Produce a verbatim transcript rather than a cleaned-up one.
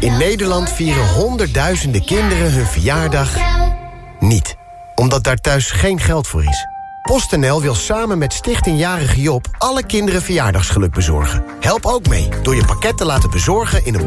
In Nederland vieren honderdduizenden kinderen hun verjaardag niet. Omdat daar thuis geen geld voor is. PostNL wil samen met Stichting Jarige Job alle kinderen verjaardagsgeluk bezorgen. Help ook mee door je pakket te laten bezorgen in een